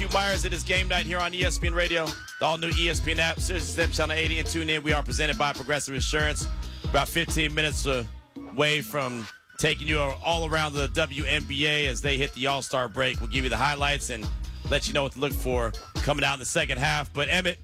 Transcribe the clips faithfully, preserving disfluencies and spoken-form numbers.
Matthew Myers. It is game night here on E S P N Radio, the all-new E S P N app, Sirius X M Channel eighty, and tune in. We are presented by Progressive Insurance. About fifteen minutes away from taking you all around the W N B A as they hit the All-Star break. We'll give you the highlights and let you know what to look for coming out in the second half. But, Emmett,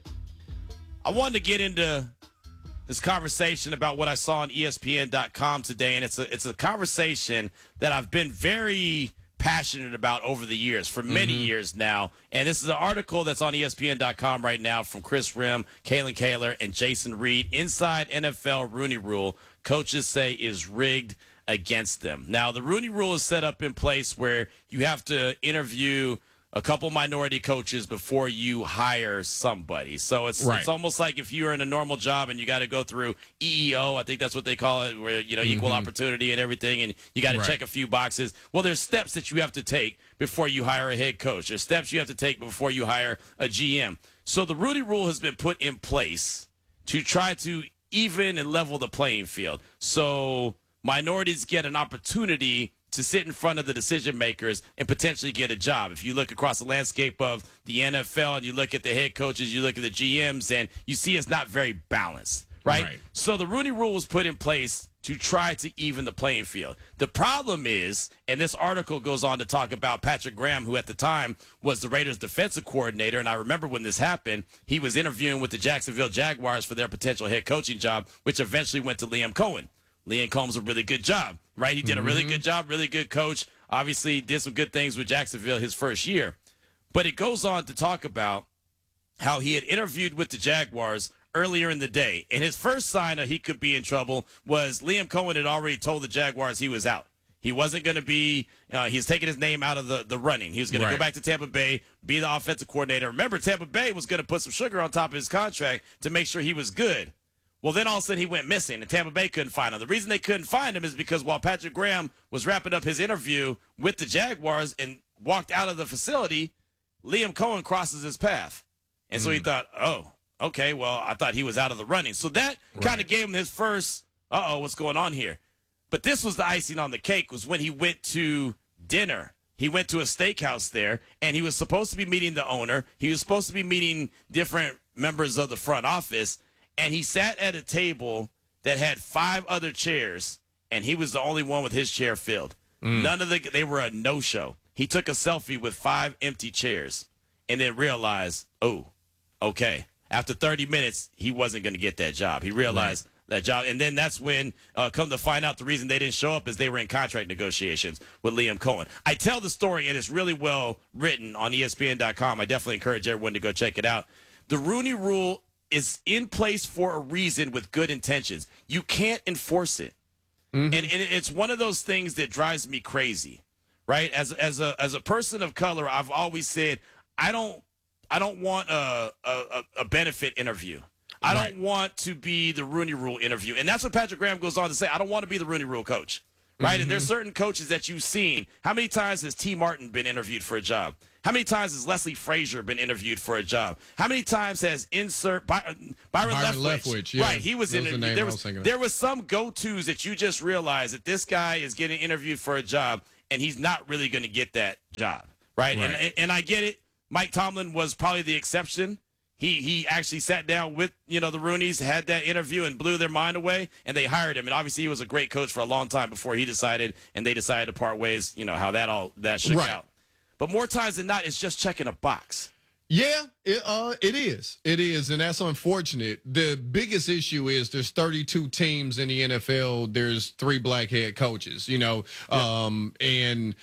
I wanted to get into this conversation about what I saw on E S P N dot com today, and it's a, it's a conversation that I've been very passionate about over the years, for many mm-hmm. years now. And this is an article that's on E S P N dot com right now from Chris Rim, Kalen Kaler, and Jason Reed. Inside N F L Rooney Rule, coaches say is rigged against them. Now, the Rooney Rule is set up in place where you have to interview a couple minority coaches before you hire somebody. So it's right. it's almost like if you're in a normal job and you got to go through E E O, I think that's what they call it, where, you know, mm-hmm. equal opportunity and everything, and you got to right. check a few boxes. Well, there's steps that you have to take before you hire a head coach. There's steps you have to take before you hire a G M. So the Rooney Rule has been put in place to try to even and level the playing field. So minorities get an opportunity to sit in front of the decision makers and potentially get a job. If you look across the landscape of the N F L and you look at the head coaches, you look at the G Ms, and you see it's not very balanced, right? right? So the Rooney Rule was put in place to try to even the playing field. The problem is, and this article goes on to talk about Patrick Graham, who at the time was the Raiders defensive coordinator, and I remember when this happened, he was interviewing with the Jacksonville Jaguars for their potential head coaching job, which eventually went to Liam Cohen. Liam Cohen's a really good job, right? He did a really good job, really good coach. Obviously, did some good things with Jacksonville his first year. But it goes on to talk about how he had interviewed with the Jaguars earlier in the day. And his first sign that he could be in trouble was Liam Cohen had already told the Jaguars he was out. He wasn't going to be, uh, he's taking his name out of the, the running. He was going right. to go back to Tampa Bay, be the offensive coordinator. Remember, Tampa Bay was going to put some sugar on top of his contract to make sure he was good. Well, then all of a sudden he went missing, and Tampa Bay couldn't find him. The reason they couldn't find him is because while Patrick Graham was wrapping up his interview with the Jaguars and walked out of the facility, Liam Cohen crosses his path. And mm. so he thought, oh, okay, well, I thought he was out of the running. So that right. kind of gave him his first, uh-oh, what's going on here? But this was the icing on the cake, was when he went to dinner. He went to a steakhouse there, and he was supposed to be meeting the owner. He was supposed to be meeting different members of the front office. And he sat at a table that had five other chairs, and he was the only one with his chair filled. Mm. None of the they were a no-show. He took a selfie with five empty chairs and then realized, oh, okay. After thirty minutes, he wasn't going to get that job. He realized right. that job. And then that's when, uh, come to find out, the reason they didn't show up is they were in contract negotiations with Liam Cohen. I tell the story, and it's really well written on E S P N dot com. I definitely encourage everyone to go check it out. The Rooney Rule is in place for a reason with good intentions. You can't enforce it. Mm-hmm. And, and it's one of those things that drives me crazy, right? As as a as a person of color, I've always said, I don't I don't want a a, a benefit interview. I right. don't want to be the Rooney Rule interview. And that's what Patrick Graham goes on to say. I don't want to be the Rooney Rule coach. Right? Mm-hmm. And there's certain coaches that you've seen. How many times has T. Martin been interviewed for a job? How many times has Leslie Frazier been interviewed for a job? How many times has insert By, Byron, Byron Leftwich? Leftwich yeah. Right, he was in. The there was, was there was some go-tos that you just realize that this guy is getting interviewed for a job, and he's not really going to get that job. Right? right. And, and I get it. Mike Tomlin was probably the exception. He he actually sat down with, you know, the Rooneys, had that interview and blew their mind away, and they hired him. And obviously he was a great coach for a long time before he decided, and they decided to part ways, you know, how that all that shook right. out. But more times than not, it's just checking a box. Yeah, it, uh, it is. It is, and that's unfortunate. The biggest issue is there's thirty-two teams in the N F L. There's three black head coaches, you know, yeah. um, and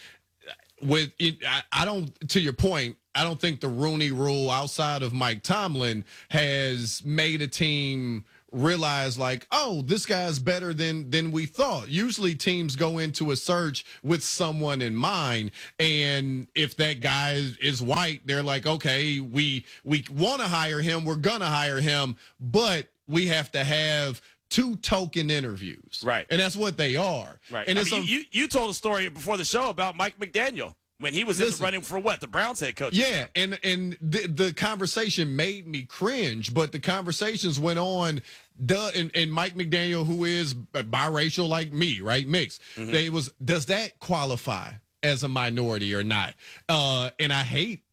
with it, I, I don't, to your point, I don't think the Rooney Rule outside of Mike Tomlin has made a team realize like, oh, this guy's better than than we thought. Usually teams go into a search with someone in mind, and if that guy is, is white, they're like, okay, we we want to hire him, we're gonna hire him, but we have to have two token interviews. Right. And that's what they are. Right. And I it's mean, un- you, you told a story before the show about Mike McDaniel when he was Listen, in the running for what? The Browns head coach. Yeah. And, and the, the conversation made me cringe, but the conversations went on. Duh, and, and Mike McDaniel, who is biracial like me, right? Mixed. Mm-hmm. They was, does that qualify as a minority or not? Uh, and I hate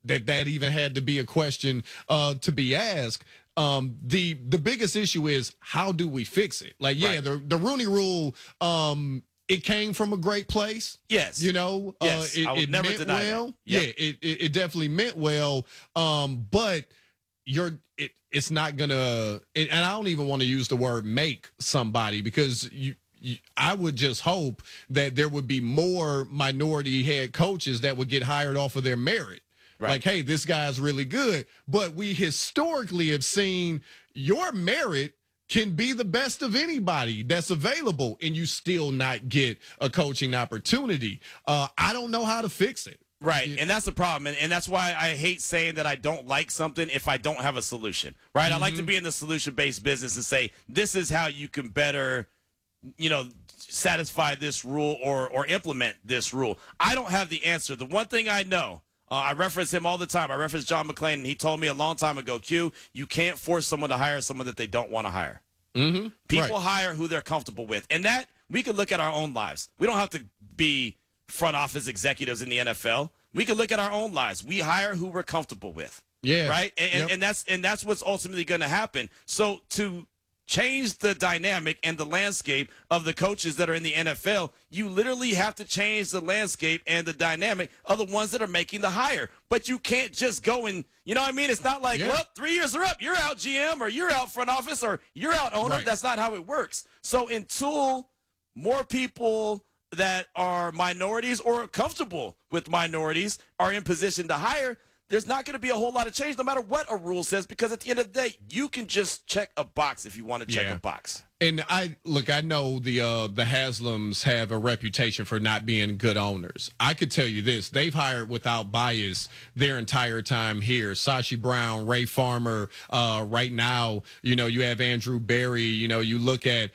that that even had to be a question uh, to be asked. Um, the the biggest issue is how do we fix it? Like, yeah, right. the the Rooney Rule, um, it came from a great place. Yes, you know, yes, uh, it, I would it never meant deny well. that. Yep. Yeah, it, it it definitely meant well. Um, but you're it, it's not gonna, and I don't even want to use the word make somebody, because you. I would just hope that there would be more minority head coaches that would get hired off of their merit. Right. Like, hey, this guy's really good. But we historically have seen your merit can be the best of anybody that's available, and you still not get a coaching opportunity. Uh, I don't know how to fix it. Right, and that's the problem, and, and that's why I hate saying that I don't like something if I don't have a solution, right? Mm-hmm. I like to be in the solution-based business and say, this is how you can better, you know, satisfy this rule or or implement this rule. I don't have the answer. The one thing I know, uh, I reference him all the time. I reference John McClain, and he told me a long time ago, Q, you can't force someone to hire someone that they don't want to hire. Mm-hmm. People right. hire who they're comfortable with, and that we could look at our own lives. We don't have to be front office executives in the N F L. We could look at our own lives. We hire who we're comfortable with. Yeah. Right. And, yep. and, and that's and that's what's ultimately going to happen. So to change the dynamic and the landscape of the coaches that are in the N F L, you literally have to change the landscape and the dynamic of the ones that are making the hire. But you can't just go and, you know what I mean? It's not like, yeah. well, three years are up. You're out G M, or you're out front office, or you're out owner. Right. That's not how it works. So until more people that are minorities or comfortable with minorities are in position to hire, there's not going to be a whole lot of change no matter what a rule says, because at the end of the day, you can just check a box if you want to check yeah. a box. And I look, I know the uh, the Haslams have a reputation for not being good owners. I could tell you this: they've hired without bias their entire time here. Sashi Brown, Ray Farmer. Uh, right now, you know, you have Andrew Berry. You know, you look at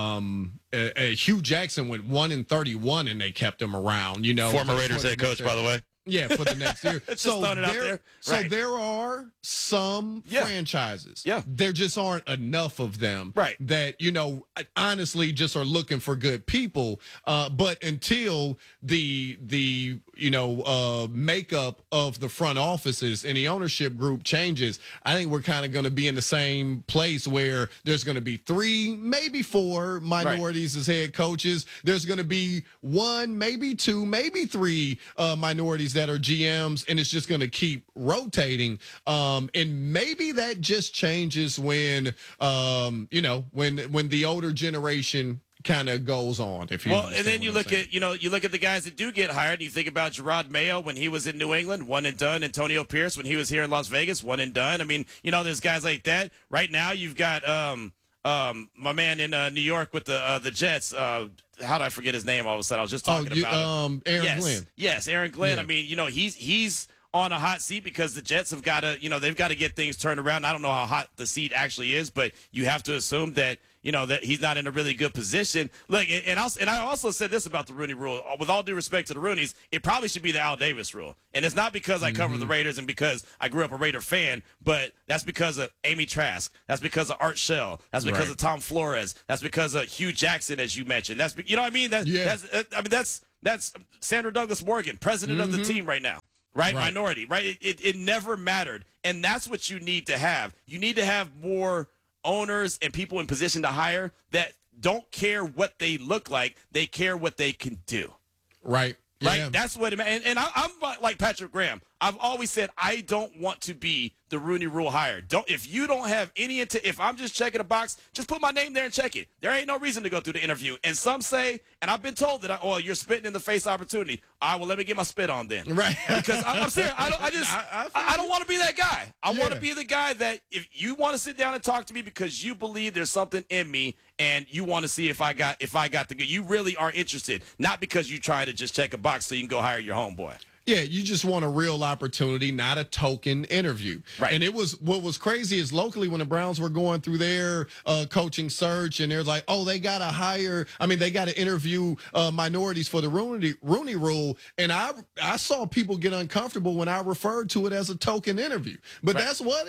um, uh, uh, Hugh Jackson went one and thirty-one, and they kept him around. You know, former Raiders head coach, by the way. Yeah, for the next year. so there, there. so right. there are some yeah. franchises. Yeah. There just aren't enough of them. Right. That, you know, honestly just are looking for good people. Uh, but until the the you know uh, makeup of the front offices and the ownership group changes, I think we're kind of going to be in the same place where there's going to be three, maybe four minorities right. as head coaches. There's going to be one, maybe two, maybe three uh, minorities that are G Ms, and it's just going to keep rotating. Um, and maybe that just changes when, um, you know, when when the older generation kind of goes on. If you well, and then you I'm look saying. at you know you look at the guys that do get hired. You think about Gerard Mayo when he was in New England, one and done. Antonio Pierce when he was here in Las Vegas, one and done. I mean, you know, there's guys like that. Right now, you've got um, um, my man in uh, New York with the uh, the Jets. Uh, how did I forget his name all of a sudden? I was just talking oh, you, about um, him. Aaron yes. Glenn. Yes, Aaron Glenn. Yeah. I mean, you know, he's he's on a hot seat because the Jets have got to, you know, they've got to get things turned around. I don't know how hot the seat actually is, but you have to assume that, you know, that he's not in a really good position. Look, and I, and I also said this about the Rooney Rule. With all due respect to the Rooneys, it probably should be the Al Davis Rule. And it's not because I cover mm-hmm. the Raiders and because I grew up a Raider fan, but that's because of Amy Trask. That's because of Art Shell. That's because right. of Tom Flores. That's because of Hugh Jackson, as you mentioned. That's, you know what I mean? That, yeah. That's, I mean, that's that's Sandra Douglas Morgan, president mm-hmm. of the team right now. Right? right, minority, right? It, it it never mattered, and that's what you need to have. You need to have more owners and people in position to hire that don't care what they look like; they care what they can do. Right, right. Yeah. That's what it. And, and I, I'm like Patrick Graham. I've always said I don't want to be the Rooney Rule hire. Don't if you don't have any intent. If I'm just checking a box, just put my name there and check it. There ain't no reason to go through the interview. And some say, and I've been told that, I, oh, you're spitting in the face opportunity. All right, well, let me get my spit on then. Right. Because I, I'm serious. I don't. I just. I, I, I don't want to be that guy. I yeah. want to be the guy that if you want to sit down and talk to me because you believe there's something in me and you want to see if I got if I got the good. You really are interested, not because you try to just check a box so you can go hire your homeboy. Yeah, you just want a real opportunity, not a token interview. Right. And it was what was crazy is locally when the Browns were going through their uh, coaching search, and they're like, oh, they got to hire. I mean, they got to interview uh, minorities for the Rooney Rooney Rule. And I I saw people get uncomfortable when I referred to it as a token interview. But right. that's what it.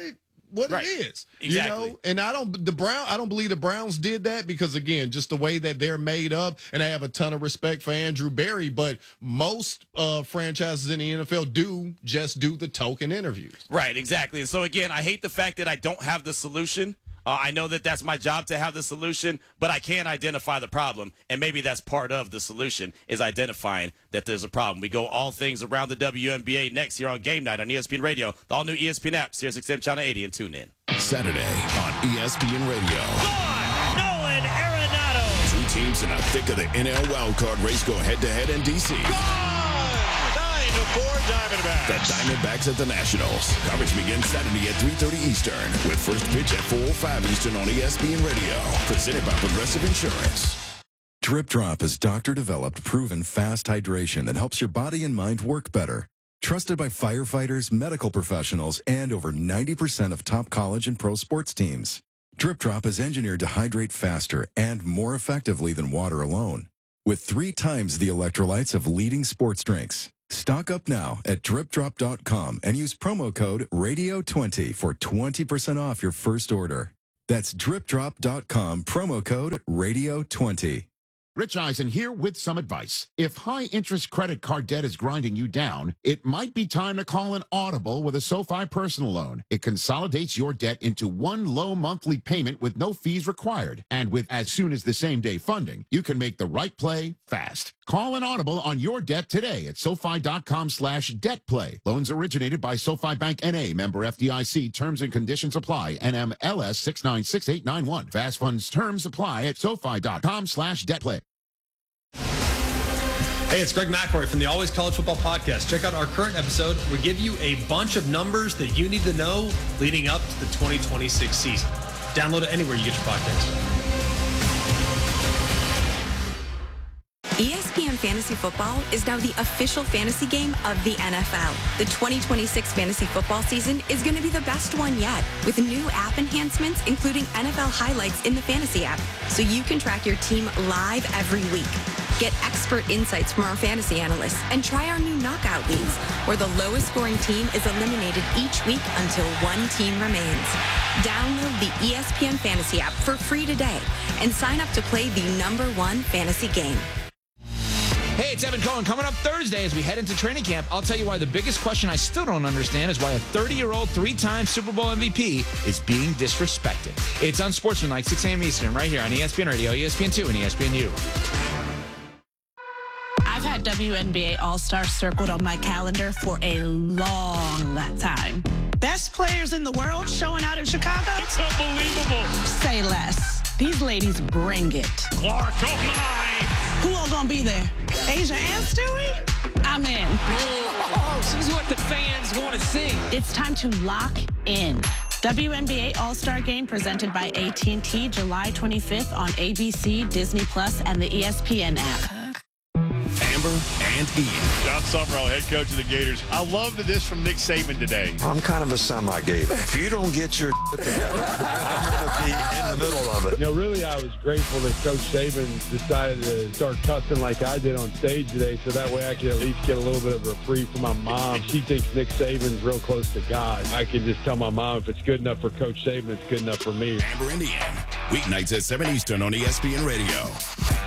what Right. it is. Exactly. You know, and I don't the Brown I don't believe the Browns did that because again, just the way that they're made up, and I have a ton of respect for Andrew Berry, but most uh, franchises in the N F L do just do the token interviews. Right, exactly. And so again, I hate the fact that I don't have the solution. Uh, I know that that's my job to have the solution, but I can't identify the problem, and maybe that's part of the solution is identifying that there's a problem. We go all things around the W N B A next here on Game Night on E S P N Radio, the all-new E S P N app, Sirius X M Channel eighty, and tune in. Saturday on E S P N Radio. Gone! Nolan Arenado! Two teams in the thick of the N L wildcard race go head-to-head in D C. nine to four Diamondbacks. The Diamondbacks at the Nationals. Coverage begins Saturday at three thirty Eastern with first pitch at four oh five Eastern on E S P N Radio. Presented by Progressive Insurance. Drip Drop is doctor-developed, proven fast hydration that helps your body and mind work better. Trusted by firefighters, medical professionals, and over ninety percent of top college and pro sports teams. Drip Drop is engineered to hydrate faster and more effectively than water alone, with three times the electrolytes of leading sports drinks. Stock up now at drip drop dot com and use promo code radio twenty for twenty percent off your first order. That's drip drop dot com, promo code radio twenty. Rich Eisen here with some advice. If high-interest credit card debt is grinding you down, it might be time to call an Audible with a SoFi personal loan. It consolidates your debt into one low monthly payment with no fees required. And with as soon as the same-day funding, you can make the right play fast. Call an Audible on your debt today at SoFi dot com slash debt play. Loans originated by SoFi Bank N A, member F D I C. Terms and conditions apply. N M L S six nine six eight nine one. Fast funds terms apply at SoFi dot com slash debt play. Hey, it's Greg McElroy from the Always College Football Podcast. Check out our current episode. We give you a bunch of numbers that you need to know leading up to the twenty twenty-six season. Download it anywhere you get your podcasts. E S P N Fantasy Football is now the official fantasy game of the N F L. The twenty twenty-six fantasy football season is going to be the best one yet, with new app enhancements, including N F L highlights in the fantasy app, so you can track your team live every week. Get expert insights from our fantasy analysts and try our new knockout leagues, where the lowest scoring team is eliminated each week until one team remains. Download the E S P N Fantasy app for free today and sign up to play the number one fantasy game. Hey, it's Evan Cohen. Coming up Thursday as we head into training camp, I'll tell you why the biggest question I still don't understand is why a thirty-year-old, three-time Super Bowl M V P is being disrespected. It's Unsportsmanlike, six a.m. Eastern, right here on E S P N Radio, E S P N two, and E S P N U. I've had W N B A All-Star circled on my calendar for a long time. Best players in the world showing out in Chicago? It's unbelievable. Say less. These ladies bring it. Clark, oh my. Who all gonna be there? Asia and Stewie? I'm in. Oh, this is what the fans want to see. It's time to lock in. W N B A All-Star Game presented by A T and T, July twenty-fifth on A B C, Disney Plus, and the E S P N app. Amber and Ian. John Summerall, head coach of the Gators. I loved this from Nick Saban today. I'm kind of a semi-Gator. If you don't get your together, I'm going to be in the middle of it. You know, really, I was grateful that Coach Saban decided to start cussing like I did on stage today, so that way I could at least get a little bit of a reprieve from my mom. She thinks Nick Saban's real close to God. I can just tell my mom if it's good enough for Coach Saban, it's good enough for me. Amber and Ian. Weeknights at seven Eastern on E S P N Radio.